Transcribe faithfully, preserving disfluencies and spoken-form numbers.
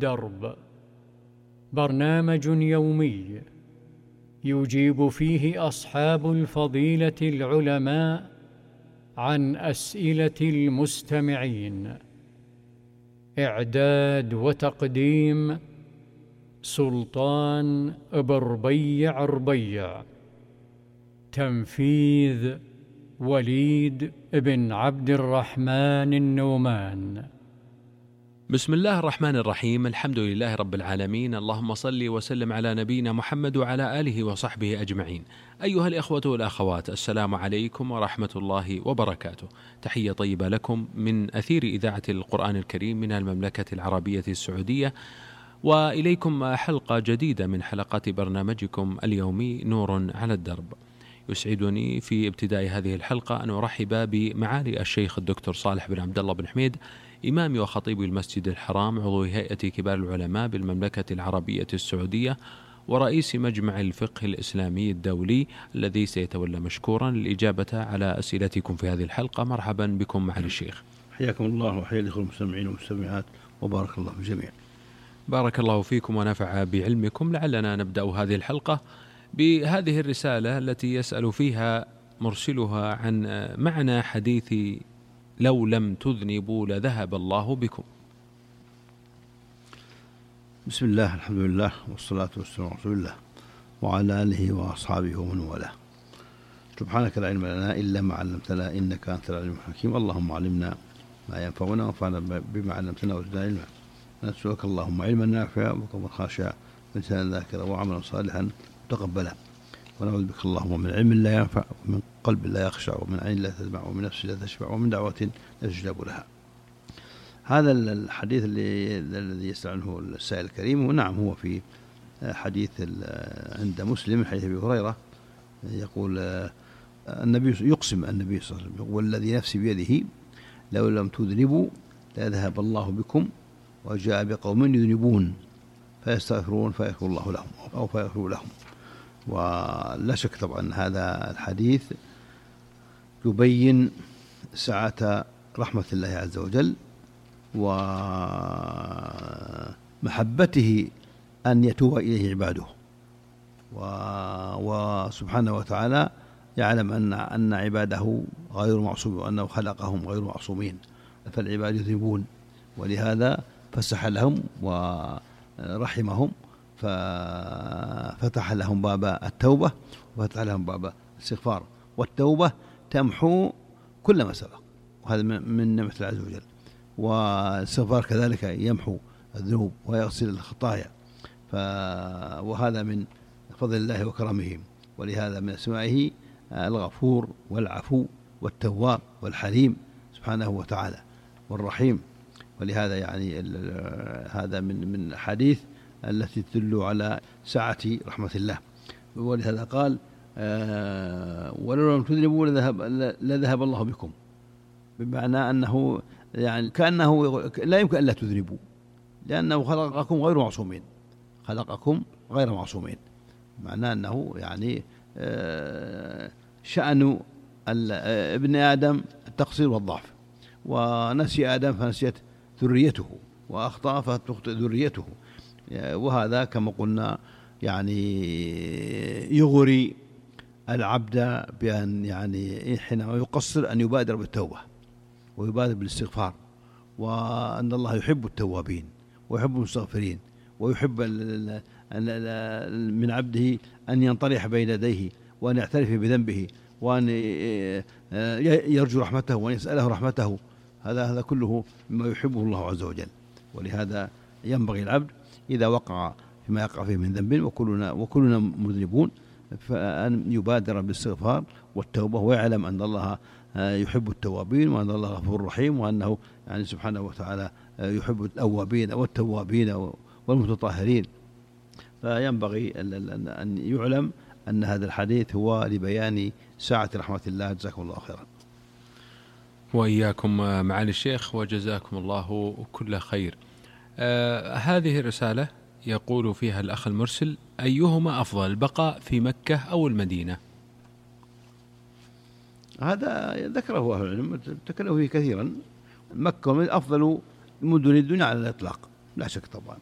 الدرب، برنامج يومي يجيب فيه أصحاب الفضيلة العلماء عن أسئلة المستمعين. إعداد وتقديم سلطان بربيع ربيع. تنفيذ وليد بن عبد الرحمن النومان. بسم الله الرحمن الرحيم. الحمد لله رب العالمين، اللهم صل وسلم على نبينا محمد وعلى آله وصحبه أجمعين. أيها الإخوة والأخوات، السلام عليكم ورحمة الله وبركاته. تحية طيبة لكم من أثير إذاعة القرآن الكريم من المملكة العربية السعودية، وإليكم حلقة جديدة من حلقات برنامجكم اليومي نور على الدرب. يسعدني في ابتداء هذه الحلقة أن أرحب بمعالي الشيخ الدكتور صالح بن عبد الله بن حميد، إمام وخطيب المسجد الحرام، عضو هيئة كبار العلماء بالمملكة العربية السعودية، ورئيس مجمع الفقه الإسلامي الدولي، الذي سيتولى مشكورا الإجابة على أسئلتكم في هذه الحلقة. مرحبا بكم معالي الشيخ. حياكم الله وحيا الإخوة المستمعين والمستمعات، وبارك الله في الجميع. بارك الله فيكم ونفع بعلمكم. لعلنا نبدأ هذه الحلقة بهذه الرسالة التي يسأل فيها مرسلها عن معنى حديث لو لم تذنبوا لذهب الله بكم. بسم الله، الحمد لله، والصلاة والسلام على رسول الله وعلى آله وأصحابه ومن والاه. سبحانك لا علم لنا إلا ما علمتنا إنك أنت العليم الحكيم. اللهم علمنا ما ينفعنا وانفعنا بما علمتنا وزدنا علما. نسألك اللهم علما نافعا وقلبا خاشعا ولسانا ذاكرا وعملا صالحا متقبلا، ونعوذ بك اللهم من علم لا ينفع ومن قلب لا يخشع ومن عين لا تدمع ومن نفس لا تشبع ومن دعوة لا يستجاب لها. هذا الحديث الذي يسأل عنه السائل الكريم، ونعم هو في حديث عند مسلم حديث أبي هريرة، يقول النبي يقسم النبي صلى الله عليه وسلم: والذي نفسي بيده لو لم تذنبوا لذهب الله بكم وجاء بقوم يذنبون فيستغفرون فيغفر الله لهم أو فيغفر لهم. ولا شك طبعا أن هذا الحديث يبين سعة رحمة الله عز وجل ومحبته أن يتوب إليه عباده، وسبحانه وتعالى يعلم أن أن عباده غير معصومين وأنه خلقهم غير معصومين، فالعباد يذنبون، ولهذا فسح لهم ورحمهم، ففتح لهم باب التوبة وفتح لهم باب الاستغفار. والتوبة تمحو كل ما سبق، وهذا من نعمة الله عز وجل. والاستغفار كذلك يمحو الذنوب ويغسل الخطايا، وهذا من فضل الله وكرمه. ولهذا من اسمائه الغفور والعفو والتواب والحليم سبحانه وتعالى والرحيم. ولهذا يعني هذا من من الحديث التي تدل على سعة رحمة الله. ولهذا قال: آه ولو لم تذنبوا لذهب, لذهب الله بكم، بمعنى أنه يعني كأنه لا يمكن أن لا تذنبوا، لأنه خلقكم غير معصومين، خلقكم غير معصومين، معناه أنه يعني آه شأن ابن آدم التقصير والضعف، ونسي آدم فنسيت ذريته، وأخطأ فتخطئ ذريته. وهذا كما قلنا يعني يغري العبد بأن يعني حينما يقصر أن يبادر بالتوبة ويبادر بالاستغفار، وأن الله يحب التوابين ويحب المستغفرين، ويحب من عبده أن ينطرح بين يديه وأن يعترف بذنبه وأن يرجو رحمته وأن يسأله رحمته. هذا هذا كله مما يحبه الله عز وجل. ولهذا ينبغي العبد إذا وقع فيما يقع فيه من ذنب، وكلنا وكلنا مذنبون، فأن يبادر بالاستغفار والتوبة، ويعلم أن الله يحب التوابين وأن الله غفور رحيم، وأنه يعني سبحانه وتعالى يحب الأوابين والتوابين والمتطهرين. فينبغي أن يعلم أن هذا الحديث هو لبيان سعة رحمة الله. جزاكم الله خيرا. وإياكم معالي الشيخ، وجزاكم الله كل خير. آه هذه الرسالة يقول فيها الأخ المرسل: أيهما أفضل، البقاء في مكة أو المدينة؟ هذا ذكره أهل العلم، تكلموا فيه كثيرا. مكة أفضل مدن الدنيا على الإطلاق، لا شك طبعا،